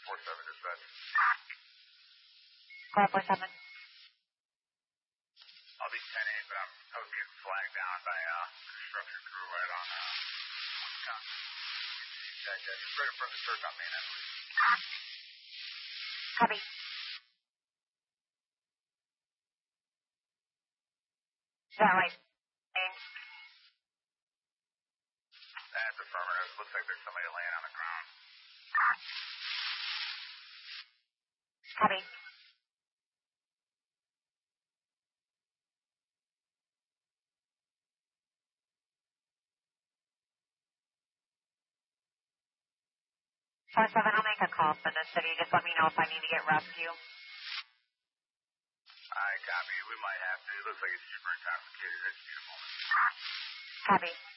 4-7 dispatch. 447. I'll be 10-8, but I was getting flagged down by construction crew right on just right in front of the church on Main, I believe. Copy. Is that right? That's affirmative. Looks like there's somebody laying on the ground. Copy. Four seven, I'll make a call from the city. Just let me know if I need to get rescue. I copy. We might have to. It looks like it's super intoxicated. Just need a moment. Copy.